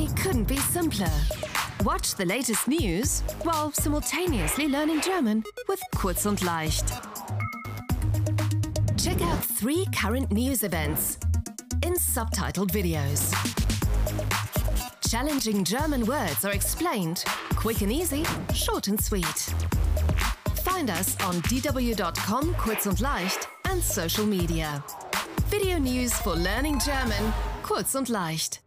Germany couldn't be simpler. Watch the latest news while simultaneously learning German with Kurz und Leicht. Check out 3 current news events in subtitled videos. Challenging German words are explained, quick and easy, short and sweet. Find us on dw.com, Kurz und Leicht, and social media. Video news for learning German, Kurz und Leicht.